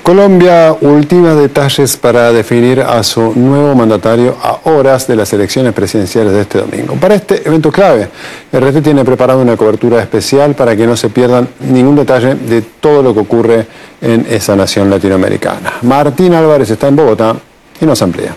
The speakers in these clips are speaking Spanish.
Colombia ultima detalles para definir a su nuevo mandatario a horas de las elecciones presidenciales de este domingo. Para este evento clave, RT tiene preparado una cobertura especial para que no se pierdan ningún detalle de todo lo que ocurre en esa nación latinoamericana. Martín Álvarez está en Bogotá y nos amplía.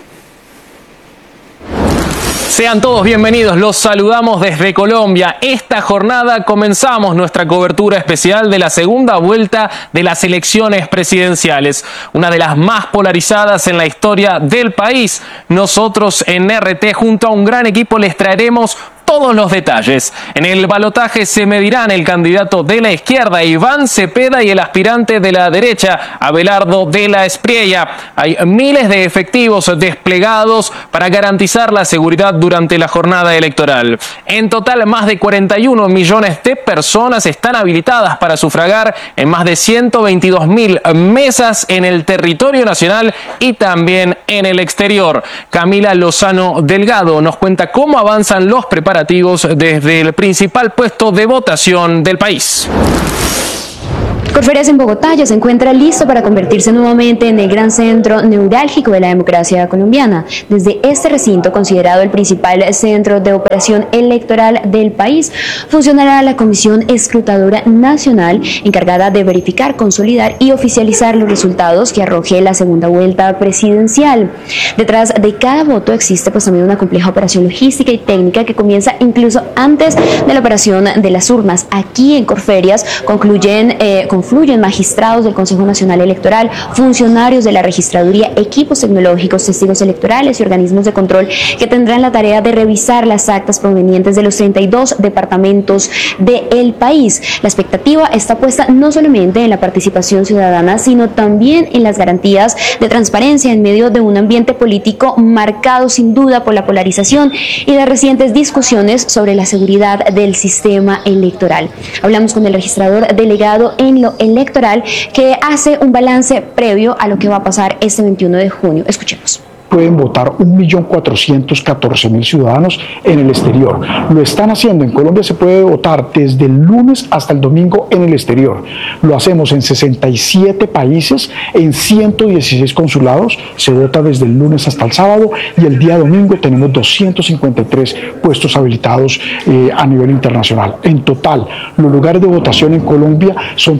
Sean todos bienvenidos, los saludamos desde Colombia. Esta jornada comenzamos nuestra cobertura especial de la segunda vuelta de las elecciones presidenciales, una de las más polarizadas en la historia del país. Nosotros en RT, junto a un gran equipo, les traeremos todos los detalles. En el balotaje se medirán el candidato de la izquierda, Iván Cepeda, y el aspirante de la derecha, Abelardo de la Espriella. Hay miles de efectivos desplegados para garantizar la seguridad durante la jornada electoral. En total, más de 41 millones de personas están habilitadas para sufragar en más de 122.000 mesas en el territorio nacional y también en el exterior. Camila Lozano Delgado nos cuenta cómo avanzan los preparativos desde el principal puesto de votación del país. Corferias en Bogotá ya se encuentra listo para convertirse nuevamente en el gran centro neurálgico de la democracia colombiana. Desde este recinto, considerado el principal centro de operación electoral del país, funcionará la Comisión Escrutadora Nacional, encargada de verificar, consolidar y oficializar los resultados que arroje la segunda vuelta presidencial. Detrás de cada voto existe también una compleja operación logística y técnica que comienza incluso antes de la operación de las urnas. Aquí en Corferias confluyen magistrados del Consejo Nacional Electoral, funcionarios de la registraduría, equipos tecnológicos, testigos electorales y organismos de control que tendrán la tarea de revisar las actas provenientes de los 32 departamentos del país. La expectativa está puesta no solamente en la participación ciudadana, sino también en las garantías de transparencia en medio de un ambiente político marcado sin duda por la polarización y las recientes discusiones sobre la seguridad del sistema electoral. Hablamos con el registrador delegado en lo electoral, que hace un balance previo a lo que va a pasar este 21 de junio. Escuchemos. Pueden votar 1.414.000 ciudadanos en el exterior. Lo están haciendo. En Colombia se puede votar desde el lunes hasta el domingo en el exterior. Lo hacemos en 67 países, en 116 consulados. Se vota desde el lunes hasta el sábado y el día domingo tenemos 253 puestos habilitados a nivel internacional. En total, los lugares de votación en Colombia son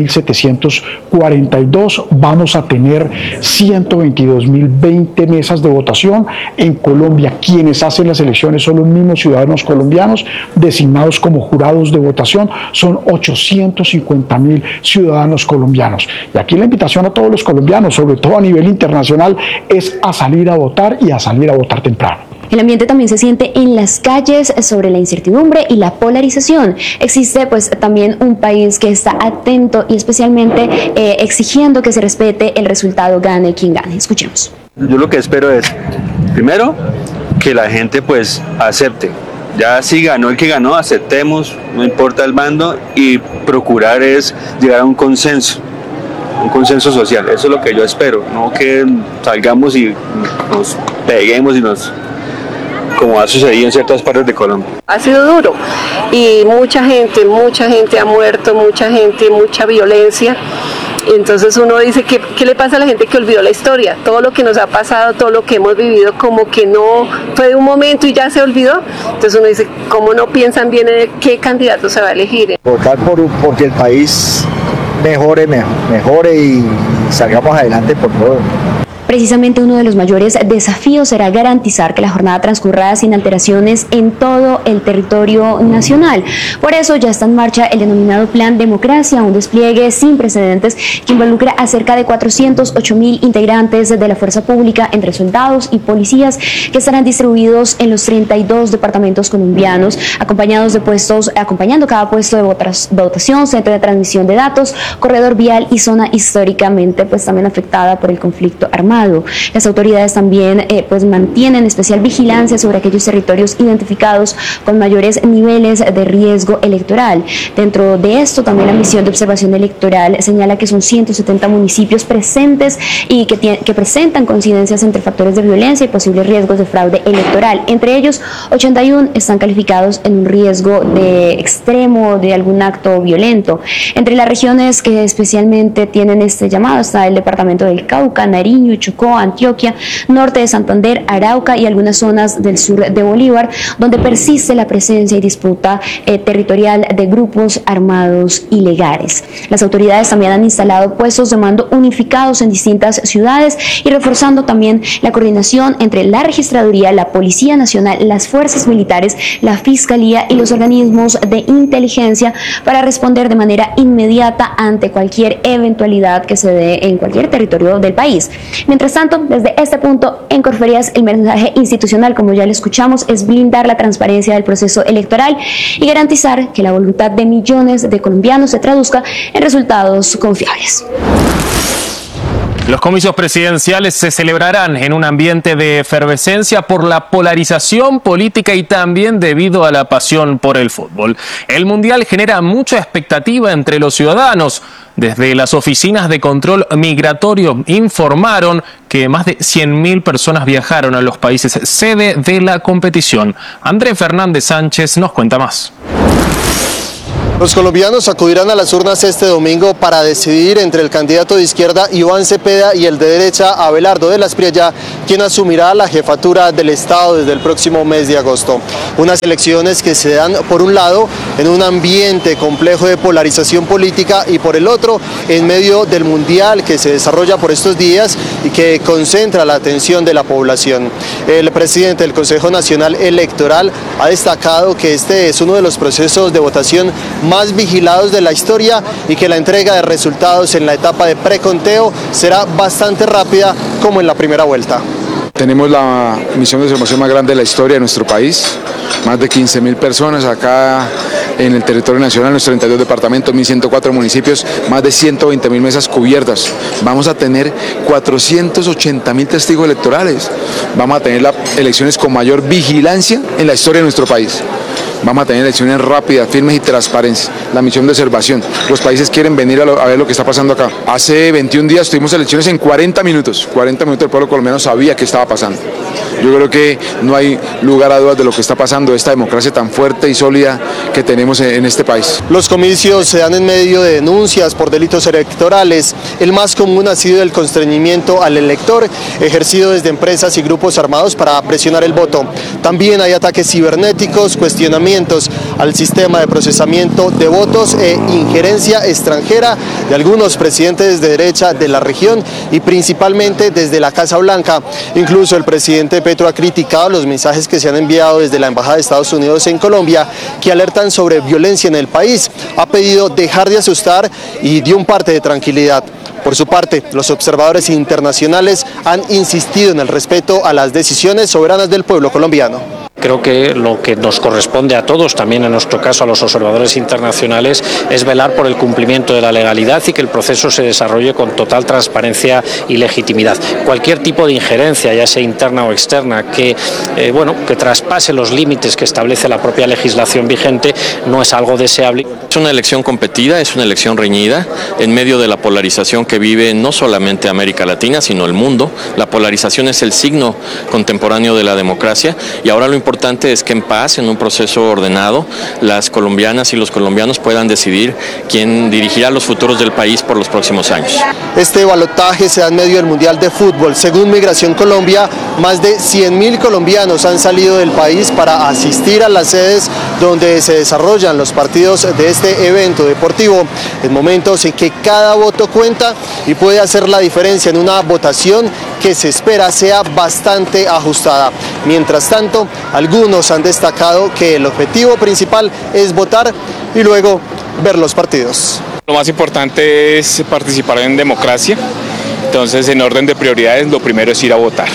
13.742. Vamos a tener 122.020 mesas de votación. En Colombia, quienes hacen las elecciones son los mismos ciudadanos colombianos designados como jurados de votación. Son 850.000 ciudadanos colombianos. Y aquí la invitación a todos los colombianos, sobre todo a nivel internacional, es a salir a votar y a salir a votar temprano. El ambiente también se siente en las calles sobre la incertidumbre y la polarización. Existe también un país que está atento y especialmente exigiendo que se respete el resultado, gane quien gane. Escuchemos. Yo lo que espero es, primero, que la gente acepte. Ya si ganó el que ganó, aceptemos, no importa el bando, y procurar es llegar a un consenso social. Eso es lo que yo espero, no que salgamos y nos peguemos como ha sucedido en ciertas partes de Colombia. Ha sido duro y mucha gente ha muerto, mucha violencia. Entonces uno dice, ¿qué le pasa a la gente que olvidó la historia? Todo lo que nos ha pasado, todo lo que hemos vivido, como que no fue de un momento y ya se olvidó. Entonces uno dice, ¿cómo no piensan bien en qué candidato se va a elegir? Votar porque el país mejore y salgamos adelante por todo. Precisamente uno de los mayores desafíos será garantizar que la jornada transcurra sin alteraciones en todo el territorio nacional. Por eso ya está en marcha el denominado Plan Democracia, un despliegue sin precedentes que involucra a cerca de 408.000 integrantes de la fuerza pública, entre soldados y policías, que estarán distribuidos en los 32 departamentos colombianos, acompañando cada puesto de votación, centro de transmisión de datos, corredor vial y zona históricamente también afectada por el conflicto armado. armado. Las autoridades también pues mantienen especial vigilancia sobre aquellos territorios identificados con mayores niveles de riesgo electoral. Dentro de esto, también la misión de observación electoral señala que son 170 municipios presentes y que presentan coincidencias entre factores de violencia y posibles riesgos de fraude electoral. Entre ellos, 81 están calificados en un riesgo de extremo de algún acto violento. Entre las regiones que especialmente tienen este llamado está el departamento del Cauca, Nariño, Chocó, Antioquia, norte de Santander, Arauca y algunas zonas del sur de Bolívar, donde persiste la presencia y disputa territorial de grupos armados ilegales. Las autoridades también han instalado puestos de mando unificados en distintas ciudades y reforzando también la coordinación entre la Registraduría, la Policía Nacional, las fuerzas militares, la Fiscalía y los organismos de inteligencia para responder de manera inmediata ante cualquier eventualidad que se dé en cualquier territorio del país. Mientras tanto, desde este punto en Corferias, el mensaje institucional, como ya lo escuchamos, es blindar la transparencia del proceso electoral y garantizar que la voluntad de millones de colombianos se traduzca en resultados confiables. Los comicios presidenciales se celebrarán en un ambiente de efervescencia por la polarización política y también debido a la pasión por el fútbol. El Mundial genera mucha expectativa entre los ciudadanos. Desde las oficinas de control migratorio informaron que más de 100.000 personas viajaron a los países sede de la competición. Andrés Fernández Sánchez nos cuenta más. Los colombianos acudirán a las urnas este domingo para decidir entre el candidato de izquierda Iván Cepeda y el de derecha Abelardo de la Espriella, quien asumirá la jefatura del Estado desde el próximo mes de agosto. Unas elecciones que se dan por un lado en un ambiente complejo de polarización política y por el otro en medio del Mundial que se desarrolla por estos días y que concentra la atención de la población. El presidente del Consejo Nacional Electoral ha destacado que este es uno de los procesos de votación más vigilados de la historia y que la entrega de resultados en la etapa de preconteo será bastante rápida como en la primera vuelta. Tenemos la misión de observación más grande de la historia de nuestro país, más de 15.000 personas acá en el territorio nacional, en los 32 departamentos, 1.104 municipios, más de 120.000 mesas cubiertas. Vamos a tener 480.000 testigos electorales. Vamos a tener las elecciones con mayor vigilancia en la historia de nuestro país. Vamos a tener elecciones rápidas, firmes y transparentes. La misión de observación. Los países quieren venir a ver lo que está pasando acá. Hace 21 días tuvimos elecciones en 40 minutos. 40 minutos el pueblo colombiano sabía qué estaba pasando. Yo creo que no hay lugar a dudas de lo que está pasando, esta democracia tan fuerte y sólida que tenemos en este país. Los comicios se dan en medio de denuncias por delitos electorales. El más común ha sido el constreñimiento al elector, ejercido desde empresas y grupos armados para presionar el voto. También hay ataques cibernéticos, cuestionamientos al sistema de procesamiento de votos e injerencia extranjera de algunos presidentes de derecha de la región y principalmente desde la Casa Blanca. Incluso el presidente Petro ha criticado los mensajes que se han enviado desde la Embajada de Estados Unidos en Colombia que alertan sobre violencia en el país. Ha pedido dejar de asustar y dio un parte de tranquilidad. Por su parte, los observadores internacionales han insistido en el respeto a las decisiones soberanas del pueblo colombiano. Creo que lo que nos corresponde a todos, también en nuestro caso a los observadores internacionales, es velar por el cumplimiento de la legalidad y que el proceso se desarrolle con total transparencia y legitimidad. Cualquier tipo de injerencia, ya sea interna o externa, que traspase los límites que establece la propia legislación vigente, no es algo deseable. Es una elección competida, es una elección reñida, en medio de la polarización que vive no solamente América Latina, sino el mundo. La polarización es el signo contemporáneo de la democracia y ahora lo importante es que en paz, en un proceso ordenado, las colombianas y los colombianos puedan decidir quién dirigirá los futuros del país por los próximos años. Este balotaje se da en medio del Mundial de Fútbol. Según Migración Colombia, más de 100.000 colombianos han salido del país para asistir a las sedes donde se desarrollan los partidos de este evento deportivo, en momentos en que cada voto cuenta y puede hacer la diferencia en una votación que se espera sea bastante ajustada. Mientras tanto, algunos han destacado que el objetivo principal es votar y luego ver los partidos. Lo más importante es participar en democracia, entonces en orden de prioridades lo primero es ir a votar.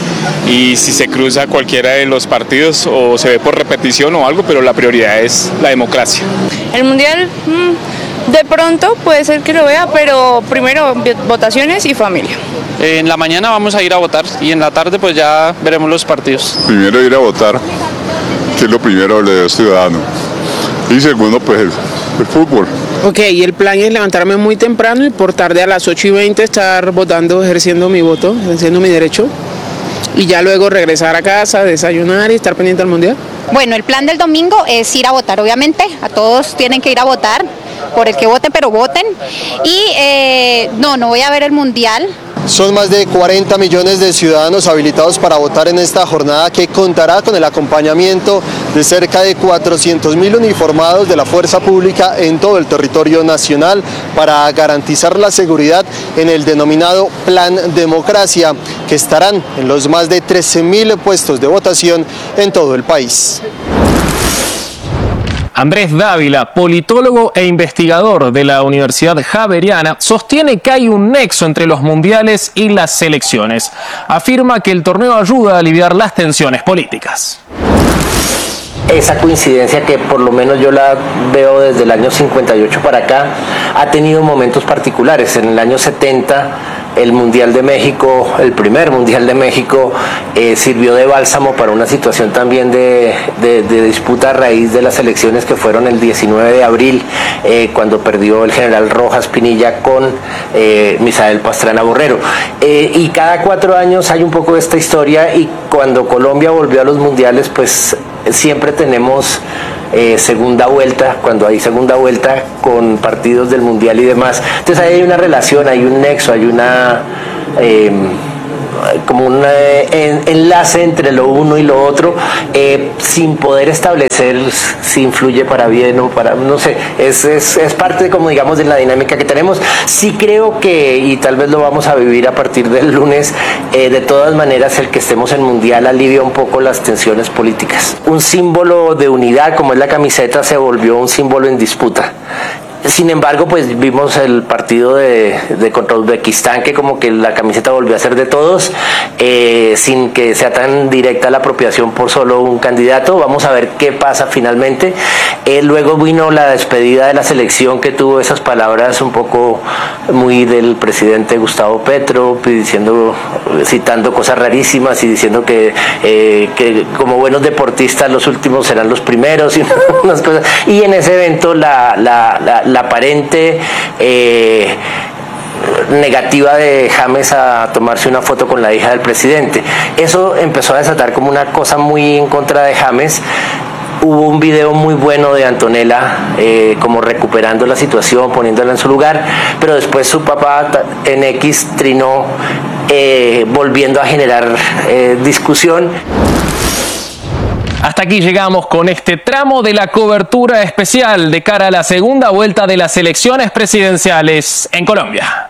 Y si se cruza cualquiera de los partidos o se ve por repetición o algo, pero la prioridad es la democracia. El Mundial De pronto puede ser que lo vea, pero primero votaciones y familia. En la mañana vamos a ir a votar y en la tarde pues ya veremos los partidos. Primero ir a votar, que es lo primero de ciudadano. Y segundo pues el fútbol. Ok, y el plan es levantarme muy temprano y por tarde a las 8:20 estar votando, ejerciendo mi voto, ejerciendo mi derecho. Y ya luego regresar a casa, desayunar y estar pendiente al mundial. Bueno, el plan del domingo es ir a votar, obviamente. A todos tienen que ir a votar, por el que voten, pero voten. Y no voy a ver el mundial. Son más de 40 millones de ciudadanos habilitados para votar en esta jornada que contará con el acompañamiento de cerca de 400.000 uniformados de la fuerza pública en todo el territorio nacional para garantizar la seguridad en el denominado Plan Democracia, que estarán en los más de 13.000 puestos de votación en todo el país. Andrés Dávila, politólogo e investigador de la Universidad Javeriana, sostiene que hay un nexo entre los mundiales y las selecciones. Afirma que el torneo ayuda a aliviar las tensiones políticas. Esa coincidencia que por lo menos yo la veo desde el año 58 para acá, ha tenido momentos particulares. En el año 70 el Mundial de México, el primer Mundial de México, sirvió de bálsamo para una situación también de disputa a raíz de las elecciones que fueron el 19 de abril, cuando perdió el general Rojas Pinilla con Misael Pastrana Borrero. Y cada 4 años hay un poco de esta historia, y cuando Colombia volvió a los mundiales, pues siempre tenemos segunda vuelta, cuando hay segunda vuelta con partidos del mundial y demás. Entonces ahí hay una relación, hay un nexo, hay una como un enlace entre lo uno y lo otro, sin poder establecer si influye para bien o para, no sé, es parte, como digamos, de la dinámica que tenemos. Sí creo que, y tal vez lo vamos a vivir a partir del lunes, de todas maneras el que estemos en mundial alivia un poco las tensiones políticas. Un símbolo de unidad como es la camiseta se volvió un símbolo en disputa. Sin embargo, pues vimos el partido de contra Uzbekistán, que como que la camiseta volvió a ser de todos, sin que sea tan directa la apropiación por solo un candidato. Vamos a ver qué pasa finalmente. Luego vino la despedida de la selección, que tuvo esas palabras un poco muy del presidente Gustavo Petro, citando cosas rarísimas y diciendo que como buenos deportistas los últimos serán los primeros y unas cosas. Y en ese evento la aparente negativa de James a tomarse una foto con la hija del presidente. Eso empezó a desatar como una cosa muy en contra de James. Hubo un video muy bueno de Antonella como recuperando la situación, poniéndola en su lugar, pero después su papá en X trinó, volviendo a generar discusión. Hasta aquí llegamos con este tramo de la cobertura especial de cara a la segunda vuelta de las elecciones presidenciales en Colombia.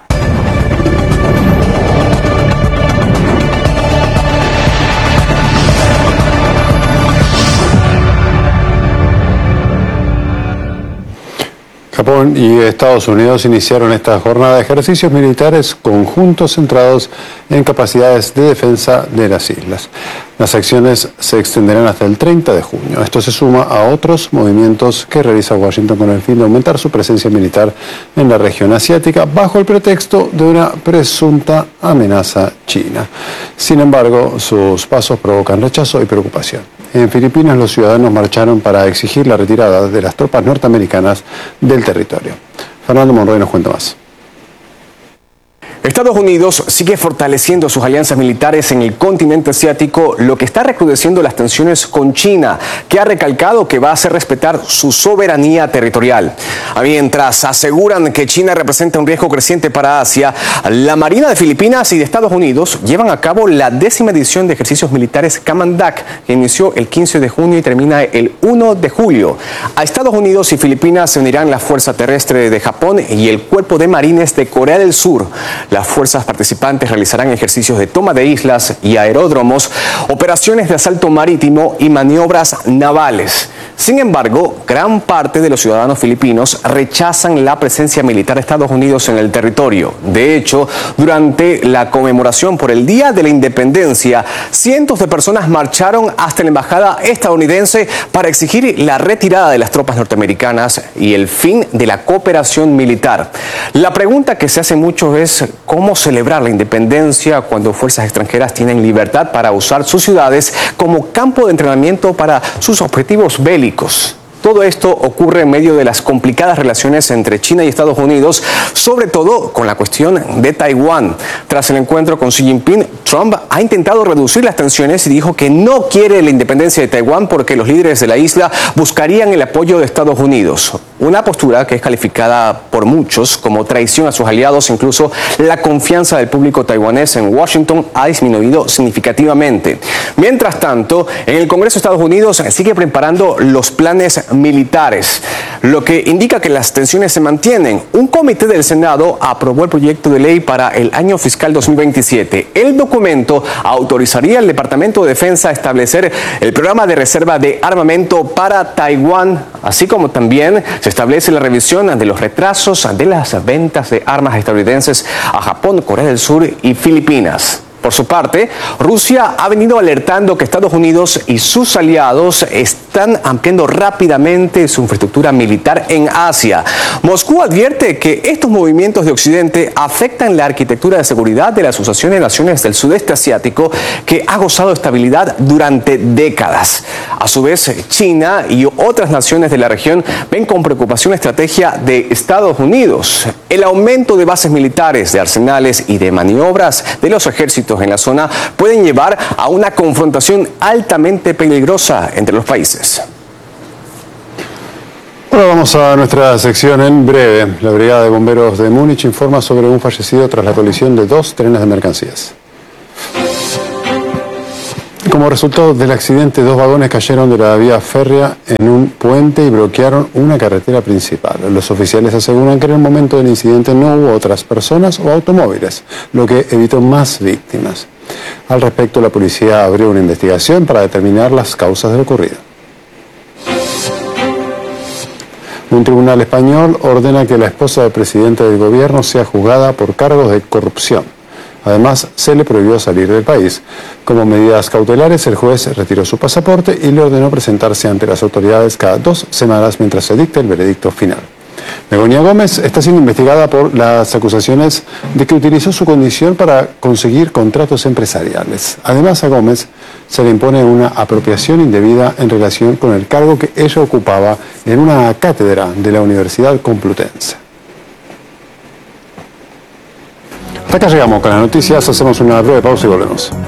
Japón y Estados Unidos iniciaron esta jornada de ejercicios militares conjuntos centrados en capacidades de defensa de las islas. Las acciones se extenderán hasta el 30 de junio. Esto se suma a otros movimientos que realiza Washington con el fin de aumentar su presencia militar en la región asiática bajo el pretexto de una presunta amenaza china. Sin embargo, sus pasos provocan rechazo y preocupación. En Filipinas, los ciudadanos marcharon para exigir la retirada de las tropas norteamericanas del territorio. Fernando Monroy nos cuenta más. Estados Unidos sigue fortaleciendo sus alianzas militares en el continente asiático, lo que está recrudeciendo las tensiones con China, que ha recalcado que va a hacer respetar su soberanía territorial. Mientras aseguran que China representa un riesgo creciente para Asia, la Marina de Filipinas y de Estados Unidos llevan a cabo la 10ª edición de ejercicios militares Kamandak, que inició el 15 de junio y termina el 1 de julio. A Estados Unidos y Filipinas se unirán la Fuerza Terrestre de Japón y el Cuerpo de Marines de Corea del Sur. Las fuerzas participantes realizarán ejercicios de toma de islas y aeródromos, operaciones de asalto marítimo y maniobras navales. Sin embargo, gran parte de los ciudadanos filipinos rechazan la presencia militar de Estados Unidos en el territorio. De hecho, durante la conmemoración por el Día de la Independencia, cientos de personas marcharon hasta la embajada estadounidense para exigir la retirada de las tropas norteamericanas y el fin de la cooperación militar. La pregunta que se hace mucho es cómo celebrar la independencia cuando fuerzas extranjeras tienen libertad para usar sus ciudades como campo de entrenamiento para sus objetivos bélicos. Todo esto ocurre en medio de las complicadas relaciones entre China y Estados Unidos, sobre todo con la cuestión de Taiwán. Tras el encuentro con Xi Jinping, Trump ha intentado reducir las tensiones y dijo que no quiere la independencia de Taiwán porque los líderes de la isla buscarían el apoyo de Estados Unidos. Una postura que es calificada por muchos como traición a sus aliados. Incluso la confianza del público taiwanés en Washington ha disminuido significativamente. Mientras tanto, en el Congreso de Estados Unidos sigue preparando los planes militares, lo que indica que las tensiones se mantienen. Un comité del Senado aprobó el proyecto de ley para el año fiscal 2027. El documento autorizaría al Departamento de Defensa a establecer el programa de reserva de armamento para Taiwán, así como también se establece la revisión de los retrasos de las ventas de armas estadounidenses a Japón, Corea del Sur y Filipinas. Por su parte, Rusia ha venido alertando que Estados Unidos y sus aliados están ampliando rápidamente su infraestructura militar en Asia. Moscú advierte que estos movimientos de Occidente afectan la arquitectura de seguridad de la Asociación de Naciones del Sudeste Asiático, que ha gozado de estabilidad durante décadas. A su vez, China y otras naciones de la región ven con preocupación la estrategia de Estados Unidos. El aumento de bases militares, de arsenales y de maniobras de los ejércitos en la zona pueden llevar a una confrontación altamente peligrosa entre los países. Ahora vamos a nuestra sección en breve. La Brigada de Bomberos de Múnich informa sobre un fallecido tras la colisión de 2 trenes de mercancías. Como resultado del accidente, 2 vagones cayeron de la vía férrea en un puente y bloquearon una carretera principal. Los oficiales aseguran que en el momento del incidente no hubo otras personas o automóviles, lo que evitó más víctimas. Al respecto, la policía abrió una investigación para determinar las causas de lo ocurrido. Un tribunal español ordena que la esposa del presidente del gobierno sea juzgada por cargos de corrupción. Además, se le prohibió salir del país. Como medidas cautelares, el juez retiró su pasaporte y le ordenó presentarse ante las autoridades cada 2 semanas mientras se dicte el veredicto final. Begoña Gómez está siendo investigada por las acusaciones de que utilizó su condición para conseguir contratos empresariales. Además, a Gómez se le impone una apropiación indebida en relación con el cargo que ella ocupaba en una cátedra de la Universidad Complutense. Hasta acá llegamos con las noticias, hacemos una breve pausa y volvemos.